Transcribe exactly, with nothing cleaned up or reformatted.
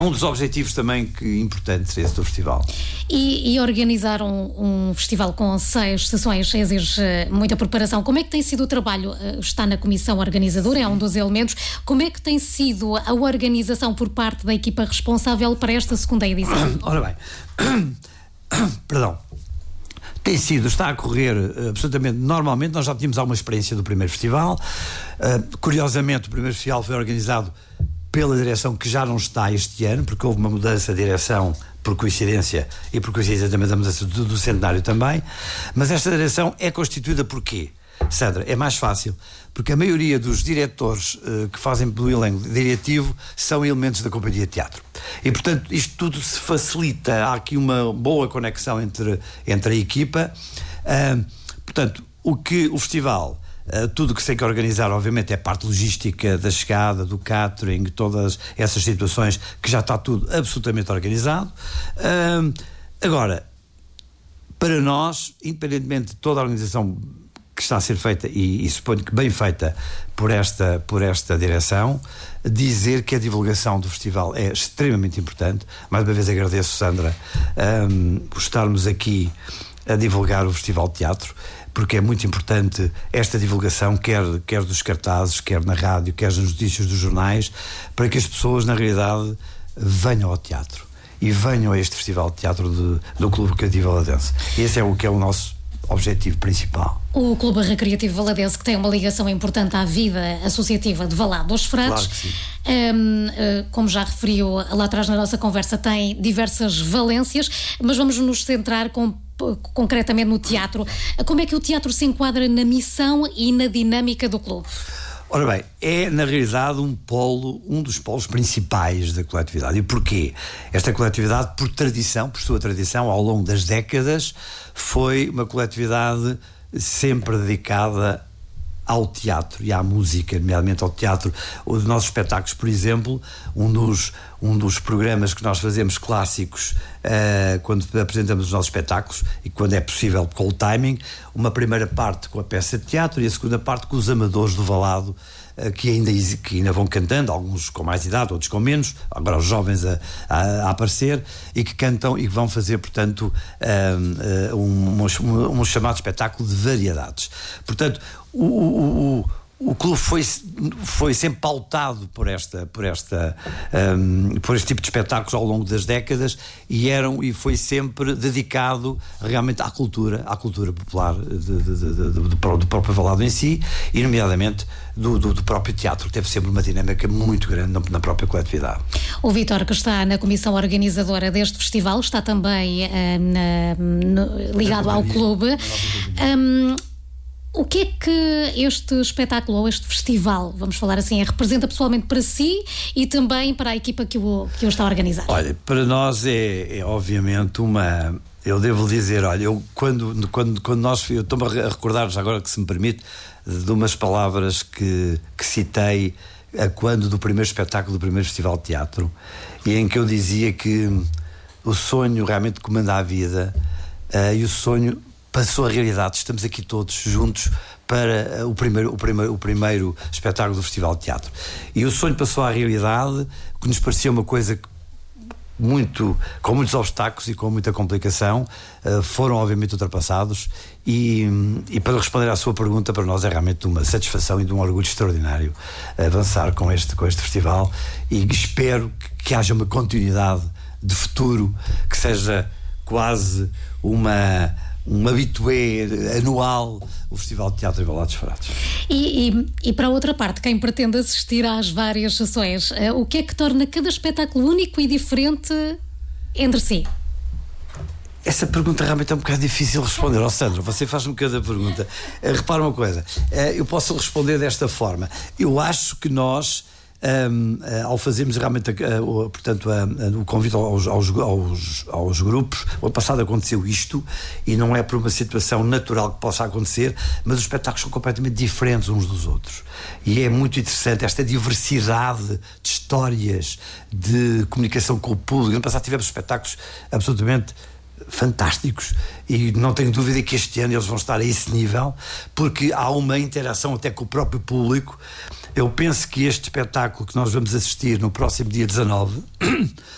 Um dos objetivos também que importantes esse do festival. E, e organizar um, um festival com seis sessões exige muita preparação. Como é que tem sido o trabalho? Está na comissão organizadora, é um dos elementos. Como é que tem sido a organização por parte da equipa responsável para esta segunda edição? Ora bem, perdão. Tem sido, está a correr uh, absolutamente normalmente. Nós já tínhamos alguma experiência do primeiro festival. Uh, curiosamente, o primeiro festival foi organizado pela direção que já não está este ano, porque houve uma mudança de direção por coincidência, e por coincidência também da mudança do, do centenário também. Mas esta direção é constituída por quê? Sandra, é mais fácil, porque a maioria dos diretores uh, que fazem pelo elenco diretivo são elementos da companhia de teatro. E, portanto, isto tudo se facilita. Há aqui uma boa conexão entre, entre a equipa. Uh, portanto, o que o festival... Uh, tudo o que se tem que organizar, obviamente, é a parte logística da chegada, do catering, todas essas situações que já está tudo absolutamente organizado. Uh, agora, para nós, independentemente de toda a organização que está a ser feita, e, e suponho que bem feita por esta, por esta direção, dizer que a divulgação do festival é extremamente importante. Mais uma vez agradeço, Sandra, um, por estarmos aqui a divulgar o Festival de Teatro, porque é muito importante esta divulgação, quer, quer dos cartazes, quer na rádio, quer nas notícias dos jornais, para que as pessoas, na realidade, venham ao teatro e venham a este Festival de Teatro de, do Clube Recreativo Valadense. Esse é o que é o nosso objetivo principal. O Clube Recreativo Valadense, que tem uma ligação importante à vida associativa de Valado dos Frades, claro que sim. Um, uh, como já referiu lá atrás na nossa conversa, tem diversas valências, mas vamos nos centrar com, concretamente no teatro. Como é que o teatro se enquadra na missão e na dinâmica do clube? Ora bem, é na realidade um polo, um dos polos principais da coletividade. E porquê? Esta coletividade, por tradição, por sua tradição, ao longo das décadas, foi uma coletividade sempre dedicada ao teatro e à música, nomeadamente ao teatro. Os nossos espetáculos, por exemplo, um dos, um dos programas que nós fazemos clássicos uh, quando apresentamos os nossos espetáculos, e quando é possível com o timing, uma primeira parte com a peça de teatro e a segunda parte com os amadores do Valado, uh, que, ainda, que ainda vão cantando, alguns com mais idade, outros com menos, agora os jovens a, a, a aparecer, e que cantam e que vão fazer, portanto, uh, uh, um, um, um chamado espetáculo de variedades. Portanto, O, o, o, o clube foi, foi sempre pautado por, esta, por, esta, um, por este tipo de espetáculos ao longo das décadas, e, eram, e foi sempre dedicado realmente à cultura, à cultura popular de, de, de, de, do, do próprio Valado em si, e nomeadamente do, do, do próprio teatro, que teve sempre uma dinâmica muito grande na, na própria coletividade. O Vítor, que está na comissão organizadora deste festival, está também uh, na, no, ligado ao clube. Um, O que é que este espetáculo ou este festival, vamos falar assim, representa pessoalmente para si e também para a equipa que o, que o está a organizar? Olha, para nós é, é obviamente uma... Eu devo dizer, olha, eu quando, quando, quando nós... Eu estou-me a recordar, já agora que se me permite, de umas palavras que, que citei a quando do primeiro espetáculo do primeiro Festival de Teatro, e em que eu dizia que o sonho realmente comanda a vida, uh, e o sonho passou a realidade. Estamos aqui todos juntos para o primeiro, o, primeiro, o primeiro espetáculo do Festival de Teatro. E o sonho passou à realidade, que nos parecia uma coisa muito, com muitos obstáculos e com muita complicação, uh, foram obviamente ultrapassados, e, e para responder à sua pergunta, para nós é realmente uma satisfação e de um orgulho extraordinário avançar com este, com este festival, e espero que, que haja uma continuidade de futuro, que seja quase uma... um habitué anual, o Festival de Teatro em Valado dos Frades. E, e, e para a outra parte, quem pretende assistir às várias sessões, uh, o que é que torna cada espetáculo único e diferente entre si? Essa pergunta realmente é um bocado difícil de responder. Ó, Sandro, você faz-me cada pergunta. Uh, repara uma coisa, uh, eu posso responder desta forma. Eu acho que nós, Um, uh, ao fazermos realmente uh, uh, portanto, uh, uh, o convite aos, aos, aos, aos grupos, o ano passado aconteceu isto, e não é por uma situação natural que possa acontecer, mas os espetáculos são completamente diferentes uns dos outros, e é muito interessante esta diversidade de histórias, de comunicação com o público. No ano passado tivemos espetáculos absolutamente fantásticos, e não tenho dúvida que este ano eles vão estar a esse nível, porque há uma interação até com o próprio público. Eu penso que este espetáculo que nós vamos assistir no próximo dia dezanove